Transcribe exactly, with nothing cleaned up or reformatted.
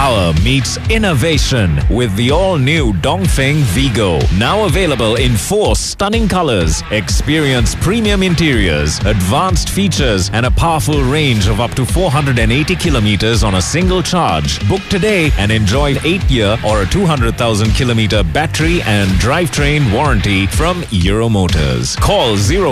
Power meets innovation with the all-new Dongfeng Vigo. Now available in four stunning colors. Experience premium interiors, advanced features, and a powerful range of up to four hundred eighty kilometers on a single charge. Book today and enjoy eight-year or a two hundred thousand kilometer battery and drivetrain warranty from Euro Motors. Call zero